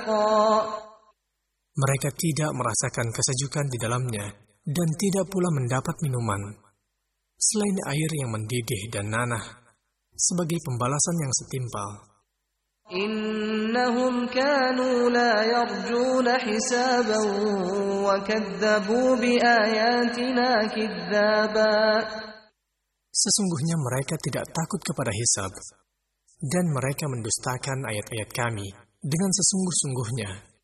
شَقًا. Mereka tidak merasakan kesejukan di dalamnya dan tidak pula mendapat minuman selain air yang mendidih dan nanah sebagai pembalasan yang setimpal. إِنَّهُمْ كَانُوا لَا يَرْجُونَ حِسَابًا وَكَذَّبُوا بِآيَاتِنَا كِذَّابًا. Sesungguhnya mereka tidak takut kepada hisab, dan mereka mendustakan ayat-ayat kami dengan sesungguh-sungguhnya.